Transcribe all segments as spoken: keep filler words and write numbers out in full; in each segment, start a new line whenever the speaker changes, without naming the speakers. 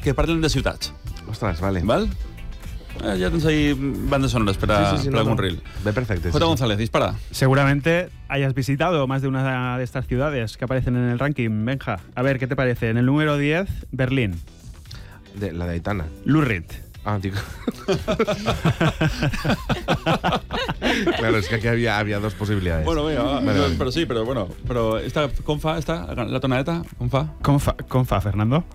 que parlen de ciutats.
Ostres, vale.
Val? Eh, ya tens ahí bandas sonoras para,
sí, sí, sí,
para
no,
algún
no.
reel.
Ve perfecto.
J.
Sí,
González, dispara.
Seguramente hayas visitado más de una de estas ciudades que aparecen en el ranking. Benja, a ver, ¿qué te parece? En el número diez, Berlín.
sí. De, la de Aitana.
Lurrit.
Ah, tío. Claro, es que aquí había, había dos posibilidades.
Bueno, venga, va.
Vale, vale.
Pero sí, pero bueno. Pero esta, con fa, esta, la tonadeta, con fa.
Con fa, con fa, Fernando.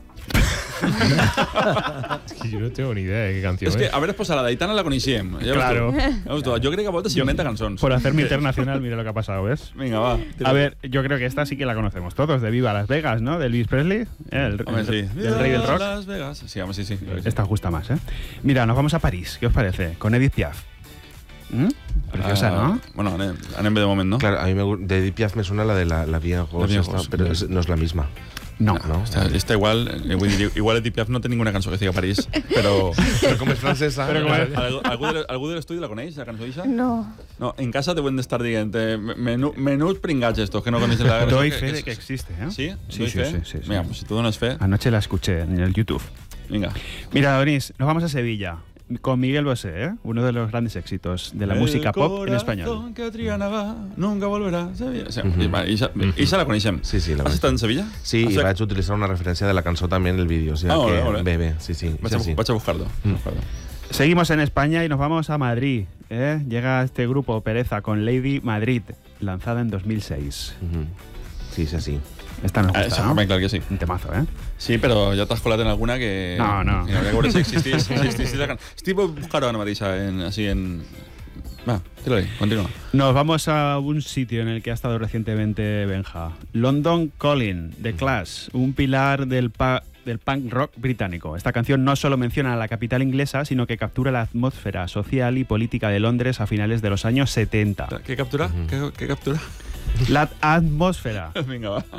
Es que yo no tengo ni idea de qué canción
És
es.
que, a veure, pues a la d'Aitana la coneixíem. Ja
Claro.
Veus tu, jo crec que a voltes s'inventa cançons.
Por hacerme internacional, mira lo que ha pasado, ¿ves?
Vinga, va.
A ver, yo creo que esta sí que la conocemos todos, de Viva Las Vegas, ¿no? De Elvis Presley, ¿eh? el,
Home,
el-
sí.
del rey del rock.
Las Vegas. Sí, home, sí, sí. Claro que sí.
Esta gusta más, ¿eh? Mira, nos vamos a París, ¿qué os parece? Con Edith Piaf. ¿Mm? Preciosa,
Ah,
¿no?
Bueno, anem, anem bé de moment, no?
Claro, a mí me, gu- de Edith Piaf me suena la de la, la Vía Gos,
Vía
esta,
Gos.
pero es- no es la misma.
No.
No,
Esta, esta igual, eh, vull dir, igual Edith Piaf no té ninguna cançó que siga a París, però...
Pero como es francesa.
Pero como es-
Algú, algú, de, algú de l'estudi la coneix, la cançó d'Ixa?
No.
No, en casa deuen d'estar dient eh, menú, menús pringats estos que no coneixen la cançó.
Doy
que-
fe
que
de
es-
que existe, ¿eh?
¿Sí?
Sí,
¿Doy
sí,
fe?
sí, sí, sí.
Mira, pues si tú dones fe,
Anoche la escuché en el YouTube.
vinga.
Mira, Donis, nos vamos a Sevilla con Miguel Bosé, ¿eh? Uno de los grandes éxitos de la música pop en español.
El corazón que Triana va, nunca volverá a Sevilla. Sí, vale, Ixa, Ixa la coneixem.
Sí, sí, la
Has
conec.
estat en Sevilla?
Sí,
Has
y
estat-
va a utilizar una referencia de la canción también en el vídeo. O sea,
Ah,
que
ole, ole.
bebé, sí, sí.
Vaig
sí,
a,
sí.
vaig a buscar-lo.
Mm.
buscar-lo.
Seguimos en España y nos vamos a Madrid, ¿eh? Llega este grupo Pereza con Lady Madrid, lanzada en dos mil seis.
Ujú. Sí, sí, sí.
Esta nos
Ah,
gusta,
esa,
¿no?
home, clar que sí.
Un temazo, ¿eh?
Sí, però ja t'has colat en alguna que...
No, no.
que hauria que veure si existís. Si existís la can... Estic buscar-ho ara mateix, en, así en... Va, tira-li, continua.
Nos vamos a un sitio en el que ha estado recientemente Benja. London Calling, The Clash, un pilar del, pa- del punk rock británico. Esta canción no solo menciona a la capital inglesa, sino que captura la atmósfera social y política de Londres a finales de los años setenta.
Què captura? Què, què captura?
La atmósfera.
Vinga, va.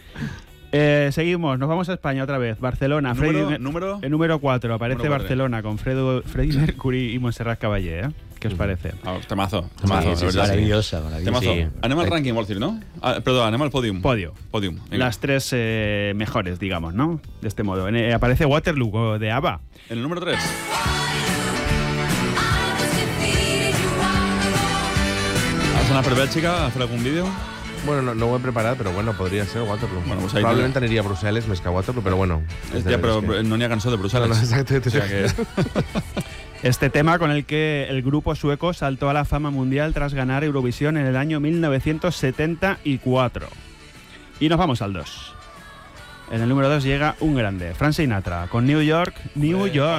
Eh, seguimos, nos vamos a España otra vez. Barcelona,
Número-
Freddie Mer-
número-
el número cuatro, aparece
Número cuatro.
Barcelona con Fredo, Freddie Mercury y Montserrat Caballé, ¿eh? ¿Qué os parece?
Ah, temazo. Temazo,
Sí, sí,
la
sí,
veritat.
Maravillosa, maravillosa.
Temazo.
Sí.
Anem al rànquing, vols dir, no? Ah, perdó, anem al pòdium.
Podio.
Pòdium. Vinga.
Las tres eh, mejores, digamos, ¿no? De este modo. En- eh, aparece Waterloo de ABBA.
En el número tres. Has anat per Bèlgica a fer algun vídeo?
Bueno, no, no ho he preparat, però bueno, podria ser Waterloo.
Bueno, pues ahí
Probablement aniria a Brussel·les més que a Waterloo, però bueno. és de
Ja, però
veres que-
no n'hi ha cançó de Brussel·les.
No, no, exacte.
O sea que...
Este tema con el que el grupo sueco saltó a la fama mundial tras ganar Eurovisión en el año mil novecientos setenta y cuatro. Y nos vamos al dos. En el número dos llega un grande, Frank Sinatra, con New York, New York.